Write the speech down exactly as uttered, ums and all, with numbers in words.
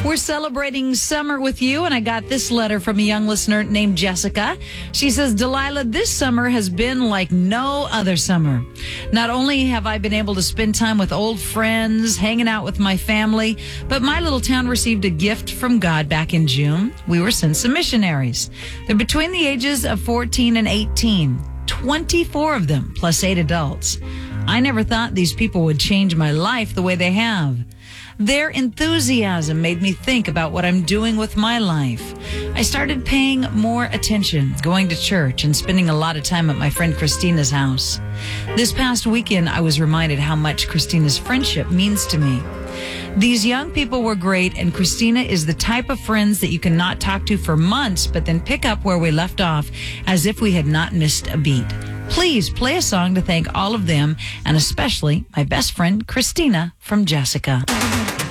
We're celebrating summer with you, and I got this letter from a young listener named Jessica. She says, Delilah, this summer has been like no other summer. Not only have I been able to spend time with old friends, hanging out with my family, but my little town received a gift from God back in June. We were sent some missionaries. They're between the ages of fourteen and eighteen, twenty-four of them, plus eight adults. I never thought these people would change my life the way they have. Their enthusiasm made me think about what I'm doing with my life. I started paying more attention, going to church, and spending a lot of time at my friend Christina's house. This past weekend, I was reminded how much Christina's friendship means to me. These young people were great, and Christina is the type of friends that you can not talk to for months, but then pick up where we left off as if we had not missed a beat. Please play a song to thank all of them, and especially my best friend, Christina, from Jessica.